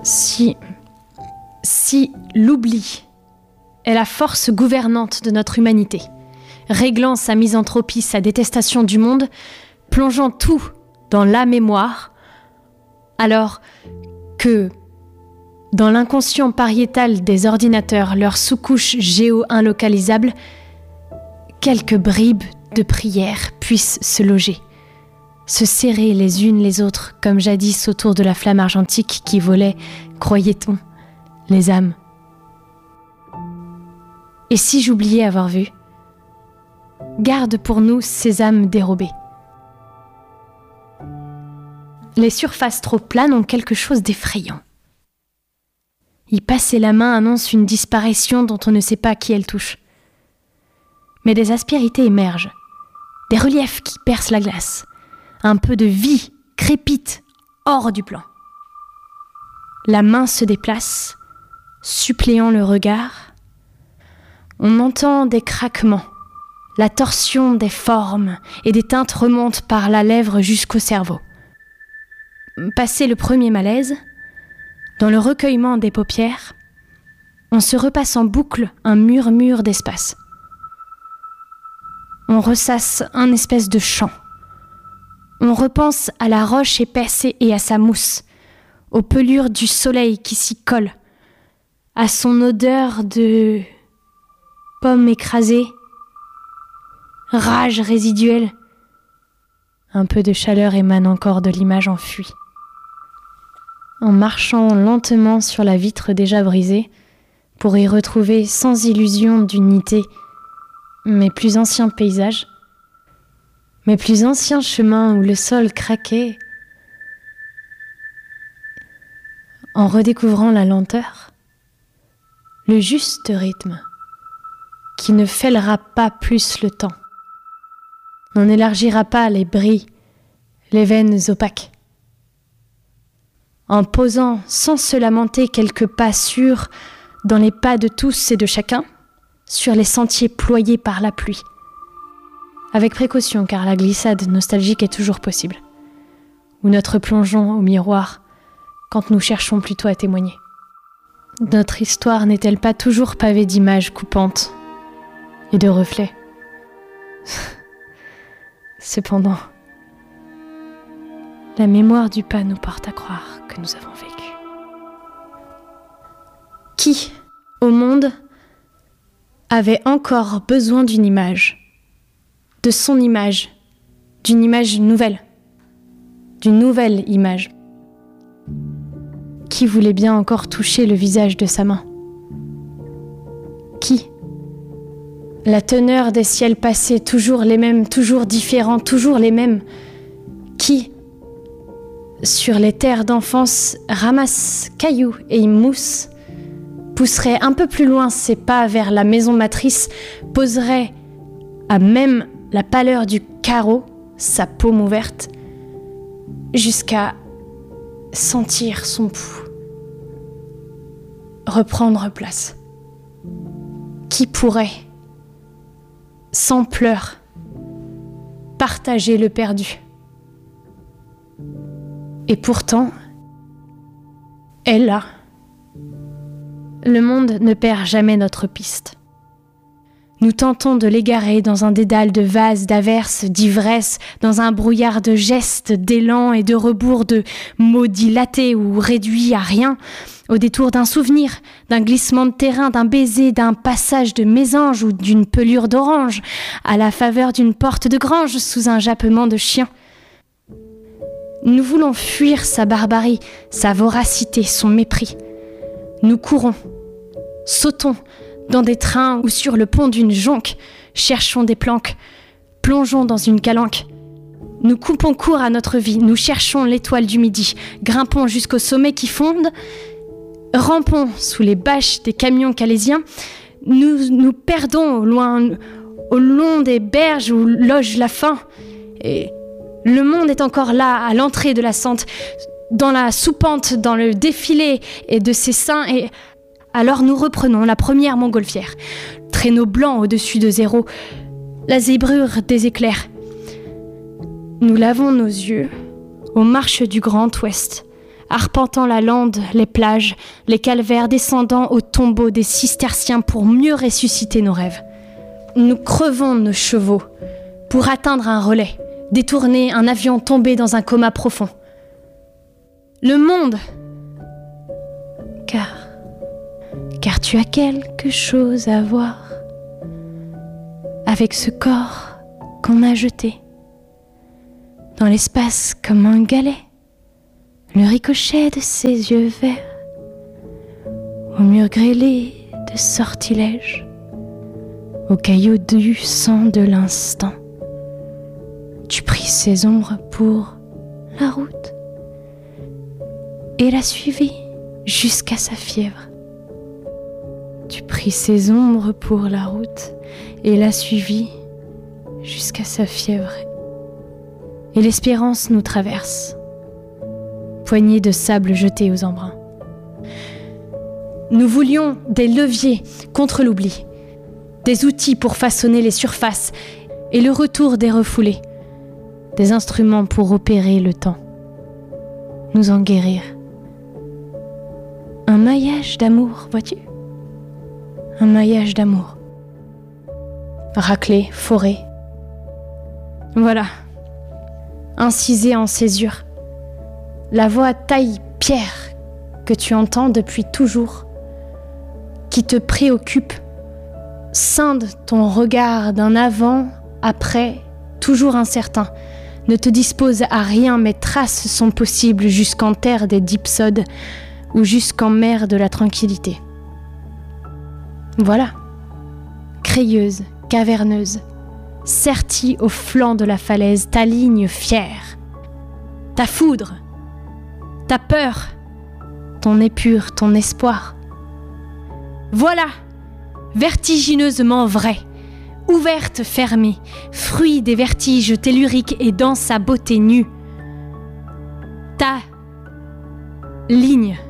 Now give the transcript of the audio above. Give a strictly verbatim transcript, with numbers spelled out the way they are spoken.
Si... si l'oubli est la force gouvernante de notre humanité, réglant sa misanthropie, sa détestation du monde, plongeant tout dans la mémoire, alors que, dans l'inconscient pariétal des ordinateurs, leurs sous-couches géo-inlocalisables, quelques bribes de prière puissent se loger, se serrer les unes les autres, comme jadis autour de la flamme argentique qui volait, croyait-on, les âmes. Et si j'oubliais avoir vu, garde pour nous ces âmes dérobées. Les surfaces trop planes ont quelque chose d'effrayant. Y passer la main annonce une disparition dont on ne sait pas qui elle touche. Mais des aspérités émergent, des reliefs qui percent la glace. Un peu de vie crépite hors du plan. La main se déplace, suppléant le regard. On entend des craquements. La torsion des formes et des teintes remonte par la lèvre jusqu'au cerveau. Passé le premier malaise, dans le recueillement des paupières, on se repasse en boucle un murmure d'espace. On ressasse un espèce de chant. On repense à la roche épaisse et à sa mousse, aux pelures du soleil qui s'y colle, à son odeur de pommes écrasées, rage résiduelle. Un peu de chaleur émane encore de l'image enfuie. En marchant lentement sur la vitre déjà brisée, pour y retrouver sans illusion d'unité mes plus anciens paysages, mes plus anciens chemins où le sol craquait, en redécouvrant la lenteur, le juste rythme qui ne fêlera pas plus le temps, n'en élargira pas les bris, les veines opaques. En posant sans se lamenter quelques pas sûrs dans les pas de tous et de chacun, sur les sentiers ployés par la pluie. Avec précaution, car la glissade nostalgique est toujours possible. Ou notre plongeon au miroir, quand nous cherchons plutôt à témoigner. Notre histoire n'est-elle pas toujours pavée d'images coupantes et de reflets ? Cependant, la mémoire du pas nous porte à croire que nous avons vécu. Qui, au monde, avait encore besoin d'une image, de son image, d'une image nouvelle, d'une nouvelle image? Qui voulait bien encore toucher le visage de sa main? Qui? La teneur des ciels passés, toujours les mêmes, toujours différents, toujours les mêmes. Qui, sur les terres d'enfance, ramasse cailloux et mousse, pousserait un peu plus loin ses pas vers la maison matrice, poserait à même la pâleur du carreau, sa paume ouverte, jusqu'à sentir son pouls reprendre place. Qui pourrait, sans pleurs, partager le perdu? Et pourtant, est là. Le monde ne perd jamais notre piste. Nous tentons de l'égarer dans un dédale de vases, d'averses, d'ivresse, dans un brouillard de gestes, d'élan et de rebours, de mots dilatés ou réduits à rien, au détour d'un souvenir, d'un glissement de terrain, d'un baiser, d'un passage de mésange ou d'une pelure d'orange, à la faveur d'une porte de grange sous un jappement de chien. Nous voulons fuir sa barbarie, sa voracité, son mépris. Nous courons, sautons dans des trains ou sur le pont d'une jonque, cherchons des planques, plongeons dans une calanque. Nous coupons court à notre vie, nous cherchons l'étoile du midi, grimpons jusqu'au sommet qui fonde, rampons sous les bâches des camions calaisiens, nous nous perdons au loin, au long des berges où loge la faim. Et le monde est encore là, à l'entrée de la Sente, dans la soupente, dans le défilé et de ses seins. Et alors nous reprenons la première montgolfière, traîneau blanc au-dessus de zéro, la zébrure des éclairs. Nous lavons nos yeux aux marches du Grand Ouest, arpentant la lande, les plages, les calvaires, descendant au tombeau des cisterciens pour mieux ressusciter nos rêves. Nous crevons nos chevaux pour atteindre un relais, détourner un avion tombé dans un coma profond. Le monde, car, car tu as quelque chose à voir avec ce corps qu'on a jeté dans l'espace comme un galet, le ricochet de ses yeux verts, au mur grêlé de sortilèges, au caillou du sang de l'instant. Tu pris ses ombres pour la route et la suivis jusqu'à sa fièvre. Tu pris ses ombres pour la route et la suivis jusqu'à sa fièvre. Et l'espérance nous traverse, poignée de sable jeté aux embruns. Nous voulions des leviers contre l'oubli, des outils pour façonner les surfaces et le retour des refoulés, des instruments pour opérer le temps, nous en guérir. Un maillage d'amour, vois-tu ? Un maillage d'amour. Raclé, foré. Voilà. Incisé en césure. La voix taille-pierre que tu entends depuis toujours, qui te préoccupe, scinde ton regard d'un avant, après, toujours incertain, ne te dispose à rien, mais traces sont possibles jusqu'en terre des dipsodes ou jusqu'en mer de la tranquillité. Voilà, crayeuse, caverneuse, sertie au flanc de la falaise, ta ligne fière, ta foudre, ta peur, ton épure, ton espoir. Voilà, vertigineusement vrai, ouverte, fermée, fruit des vertiges telluriques et dans sa beauté nue. Ta ligne.